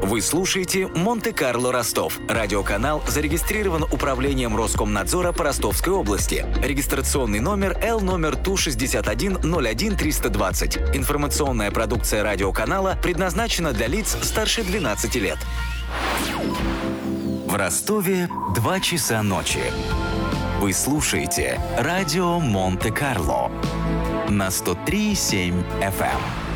Вы слушаете «Монте-Карло Ростов». Радиоканал зарегистрирован Управлением Роскомнадзора по Ростовской области. Регистрационный номер L ТУ 6101320. Информационная продукция радиоканала предназначена для лиц старше 12 лет. В Ростове 2 часа ночи. Вы слушаете радио Монте-Карло на 103,7 FM.